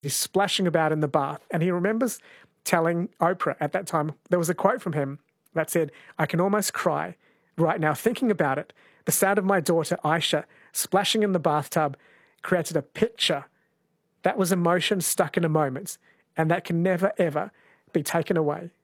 He's splashing about in the bath, and he remembers telling Oprah at that time, there was a quote from him that said, "I can almost cry right now thinking about it. The sound of my daughter, Aisha, splashing in the bathtub created a picture. That was emotion stuck in a moment, and that can never, ever be taken away."